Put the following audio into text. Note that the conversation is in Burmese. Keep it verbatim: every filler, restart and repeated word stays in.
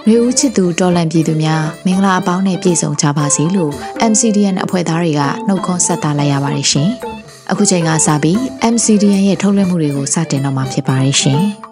ရေဦးချစ်သူတော်လန်ပြည်သူများမင်္ဂလာအပေါင်းနဲ့ပြည့်စုံကြပါစေလို့ M C D N အဖွဲ့သားတွေကနှုတ်ခွန်းဆက်သလိုက်ရပါတယ်ရှင်။အခုချိန်ကစပြီး M C D N ရဲ့ထုတ်လွှင့်မှုတွေကိုစတင်တော့မှာဖြစ်ပါတယ်ရှင်။